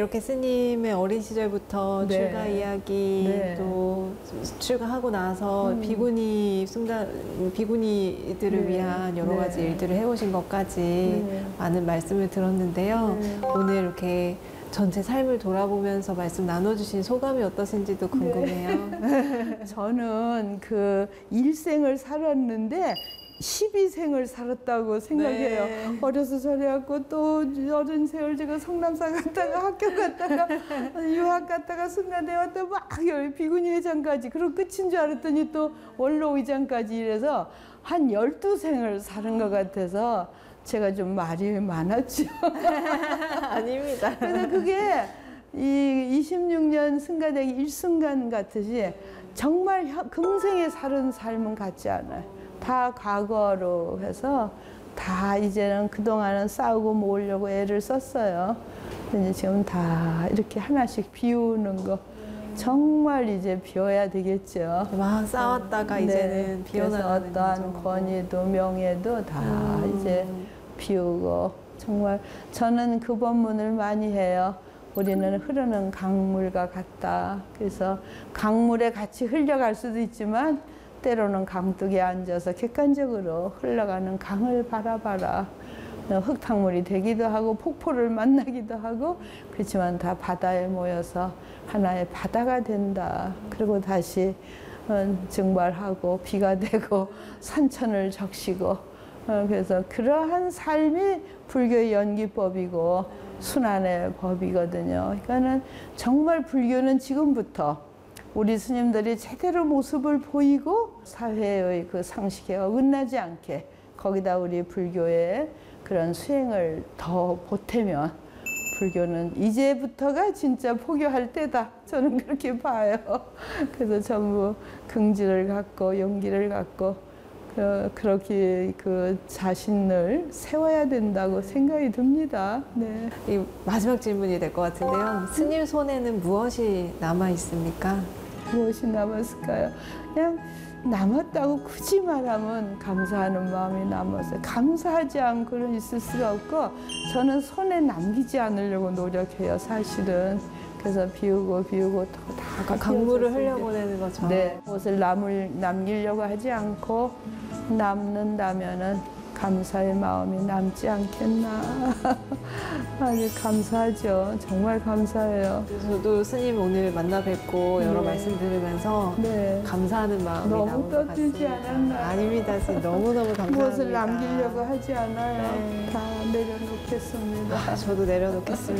이렇게 스님의 어린 시절부터 네. 출가 이야기 네. 또 출가하고 나서 비구니들을 네. 위한 여러 네. 가지 일들을 해오신 것까지 네. 많은 말씀을 들었는데요. 네. 오늘 이렇게 전체 삶을 돌아보면서 말씀 나눠주신 소감이 어떠신지도 궁금해요. 저는 그 일생을 살았는데 12생을 살았다고 생각해요. 네. 어려서 저래갖고 또 어린 세월 제가 성남사 갔다가 학교 갔다가 유학 갔다가 순간에 왔다 막 비구니 회장까지 그리고 끝인 줄 알았더니 또 원로 의장까지 이래서 한 12생을 사는 것 같아서 제가 좀 말이 많았죠. 아닙니다. 그래서 그게 이 26년 승가되기 일순간 같으시 정말 금생에 사는 삶은 같지 않아요. 다 과거로 해서 다 이제는 그동안은 싸우고 모으려고 애를 썼어요. 근데 지금 다 이렇게 하나씩 비우는 거 정말 이제 비워야 되겠죠. 막 싸웠다가 네. 이제는 그래서 비워나가는 어떠한 거죠. 권위도 명예도 다 이제 비우고 정말 저는 그 법문을 많이 해요. 우리는 흐르는 강물과 같다. 그래서 강물에 같이 흘려갈 수도 있지만 때로는 강둑에 앉아서 객관적으로 흘러가는 강을 바라봐라. 흙탕물이 되기도 하고 폭포를 만나기도 하고 그렇지만 다 바다에 모여서 하나의 바다가 된다. 그리고 다시 증발하고 비가 되고 산천을 적시고 그래서 그러한 삶이 불교의 연기법이고 순환의 법이거든요. 그러니까는 정말 불교는 지금부터 우리 스님들이 제대로 모습을 보이고 사회의 그 상식에 어긋나지 않게 거기다 우리 불교의 그런 수행을 더 보태면 불교는 이제부터가 진짜 포교할 때다. 저는 그렇게 봐요. 그래서 전부 긍지를 갖고 용기를 갖고 그렇게 그 자신을 세워야 된다고 생각이 듭니다. 네. 이 마지막 질문이 될 것 같은데요. 스님 손에는 무엇이 남아 있습니까? 무엇이 남았을까요? 그냥 남았다고 굳이 말하면 감사하는 마음이 남았어요. 감사하지 않고는 있을 수가 없고 저는 손에 남기지 않으려고 노력해요. 사실은. 그래서 비우고 다 강물을 흘려보내는 것처럼. 네, 무엇을 남기려고 하지 않고 남는다면은 감사의 마음이 남지 않겠나. 아주 감사하죠. 정말 감사해요. 저도 스님 오늘 만나 뵙고 여러 네. 말씀 들으면서 네. 감사하는 마음이 너무 나온 것 떠들지 같습니다. 않았나요? 아닙니다. 스님 너무너무 감사합니다. 무엇을 남기려고 하지 않아요. 네. 다 내려놓겠습니다. 저도 내려놓겠습니다.